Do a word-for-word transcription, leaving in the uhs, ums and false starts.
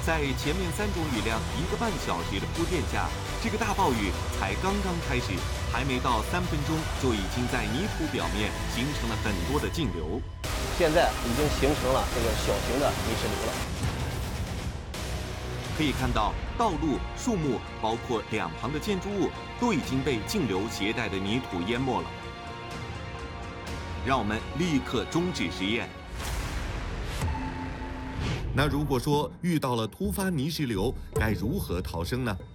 在前面三种雨量一个半小时的铺垫下，这个大暴雨才刚刚开始，还没到三分钟，就已经在泥土表面形成了很多的径流。 现在已经形成了这个小型的泥石流了。 可以看到，道路、树木，包括两旁的建筑物，都已经被径流携带的泥土淹没了。让我们立刻终止实验。那如果说遇到了突发泥石流，该如何逃生呢？